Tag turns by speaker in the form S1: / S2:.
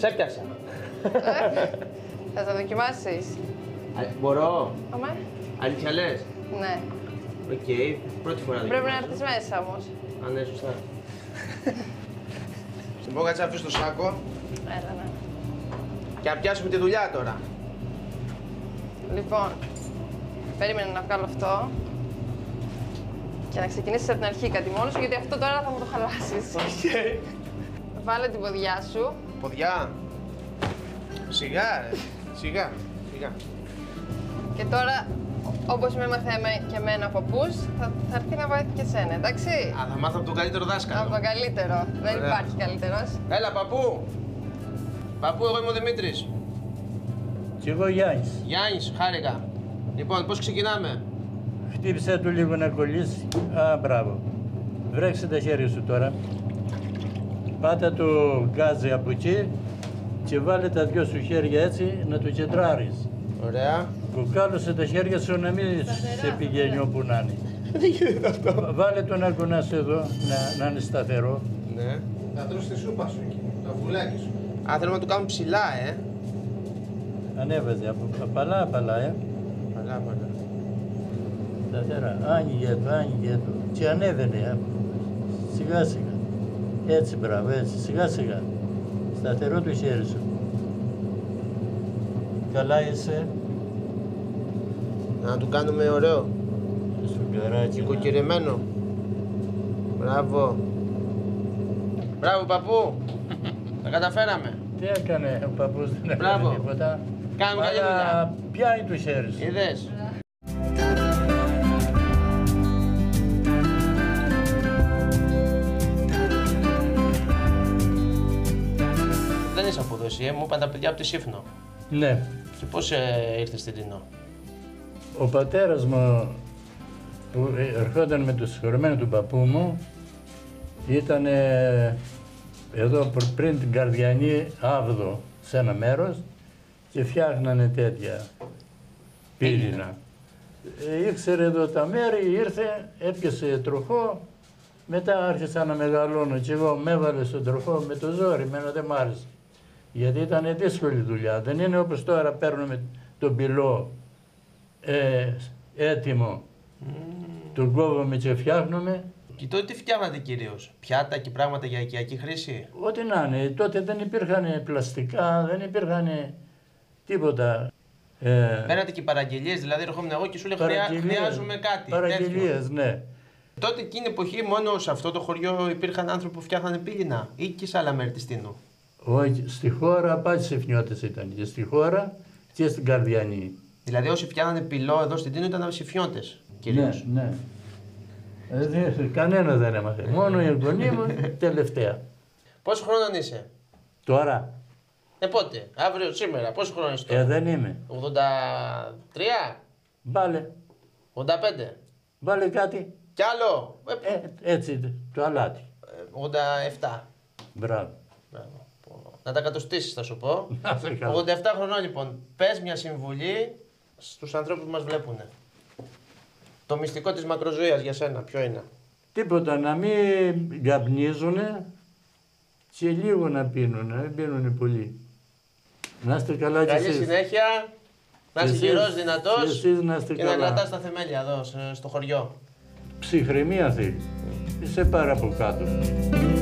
S1: Σε πιάσα.
S2: Θα τα δοκιμάσεις.
S1: Μπορώ.
S2: Αμέ.
S1: Αλήθεια λες.
S2: Ναι.
S1: Οκ, πρώτη φορά
S2: Πρέπει να
S1: δοκιμάζω.
S2: έρθεις μέσα όμως.
S1: Α, ναι, σωστά.
S3: Στην πω κάτσε να αφήσω το σάκο
S2: Έλα, ναι.
S3: και να πιάσουμε τη δουλειά τώρα.
S2: Λοιπόν, περίμενε να βγάλω αυτό. Και να ξεκινήσεις από την αρχή κάτι μόνος σου, γιατί αυτό τώρα θα μου το χαλάσεις. Βάλε την ποδιά σου.
S3: Ποδιά. Σιγά, ρε. Σιγά. Σιγά.
S2: Και τώρα, όπως με έμαθε και εμένα ο παππούς, θα έρθει να βοηθεί και εσένα, εντάξει.
S3: Α, θα μάθω από τον καλύτερο δάσκαλο.
S2: Από τον καλύτερο. Δεν
S3: Ωραία.
S2: υπάρχει καλύτερος.
S3: Έλα, παππού. Παππού, εγώ είμαι ο Δημήτρης.
S4: Κι εγώ Γιάννης.
S3: Γιάννης, χάρηκα. Λοιπόν, πώς ξεκινάμε.
S4: Χτύπησε του λίγο να κολλήσει. Α, μπράβο. Βρέξε τα χέρια σου τώρα. Πάτα το γκάζι από εκεί και βάλε τα δυο σου χέρια έτσι να το κεντράρεις.
S3: Ωραία.
S4: Κουκάλωσε τα χέρια σου να μην σε πηγαίνει όπου να είναι. Βάλε το να κουνάς εδώ, να είναι σταθερό.
S3: Ναι.
S5: Θα τρως τη σούπα σου εκεί, το αυγουλάκι σου.
S3: Α, θέλουμε να το κάνουμε ψηλά,
S4: Ανέβαζε από απαλά,
S3: Παλά.
S4: σταθερά. Άνοιγε το. Και ανέβαινε. Σιγά σιγά. Έτσι, μπράβο, έτσι. Σιγά σιγά. Σταθερό το χέρι σου. Καλά είσαι.
S3: Να του κάνουμε ωραίο.
S4: Σουγκαράκι.
S3: Οικοκυρεμένο. Μπράβο. Μπράβο, παππού. Τα καταφέραμε.
S4: Τι έκανε ο παππούς, δεν
S3: Μπράβο.
S4: έκανε τίποτα.
S3: Κάνουμε καλή
S4: Αλλά
S3: δουλειά.
S4: πιάνει το χέρι σου.
S3: Είδες. Δεν είσαι από εδώ εσύ, μου είπαν τα παιδιά από τη Σύφνο.
S4: Ναι.
S3: Και πώς ήρθες στην Τινό.
S4: Ο πατέρας μου που ερχόταν με το συγχωρεμένο του παππού μου ήταν εδώ πριν την Καρδιανή Άβδο σε ένα μέρος και φτιάχνανε τέτοια πύρινα. Ήξερε εδώ τα μέρη, ήρθε, έπιασε τροχό, μετά άρχισα να μεγαλώνω και εγώ με έβαλε στον τροχό με το ζόρι, εμένα δεν μ' άρεσε. Γιατί ήταν δύσκολη δουλειά, δεν είναι όπως τώρα παίρνουμε τον πυλό έτοιμο, τον κόβουμε και φτιάχνουμε.
S3: Και τότε τι φτιάχνατε κυρίως, πιάτα και πράγματα για οικιακή χρήση.
S4: Ό,τι να είναι, τότε δεν υπήρχαν πλαστικά, δεν υπήρχαν τίποτα.
S3: Παίρνατε και παραγγελίες, δηλαδή ερχόμουν εγώ και σου λέω χρειάζομαι κάτι.
S4: Παραγγελίες, ναι.
S3: Τότε εκείνη την εποχή μόνο σε αυτό το χωριό υπήρχαν άνθρωποι που φτιάχνανε πύληνα ή και σε άλλα μέρη της Τίνου.
S4: Όχι, στη χώρα πάλι Σιφνιώτες ήταν και στη χώρα και στην Καρδιανή.
S3: Δηλαδή όσοι φτιάχνανε πυλό εδώ στην Τίνου ήταν Σιφνιώτες κυρίως.
S4: Ναι, ναι. Κανένα δεν έμαθε. Μόνο η εγγονή μου τελευταία.
S3: Πόσο χρόνων είσαι.
S4: Τώρα.
S3: Πότε, αύριο, σήμερα, πόσο χρόνο είσαι τώρα.
S4: Δεν είμαι.
S3: 83,
S4: Βάλε.
S3: 85.
S4: Βάλε κάτι.
S3: Κι άλλο.
S4: Έτσι, το αλάτι.
S3: 87.
S4: Μπράβο.
S3: Μπράβο. Να τα κατοστήσεις θα σου πω.
S4: Να σε καλά.
S3: 87 χρονών λοιπόν. Πες μια συμβουλή στους ανθρώπους που μας βλέπουν. Το μυστικό της μακροζωίας για σένα ποιο είναι.
S4: Τίποτα, να μην καπνίζουνε και λίγο να πίνουν, να μην πίνουνε πολύ. Να είστε καλά κι
S3: Καλή
S4: εσείς.
S3: συνέχεια. Να είσαι
S4: εσείς,
S3: γερός, δυνατός
S4: εσείς να είστε
S3: και να
S4: καλά.
S3: κρατάς τα θεμέλια εδώ στο χωριό.
S4: Ψυχραιμία θέλει. Είσαι πάρα από κάτω.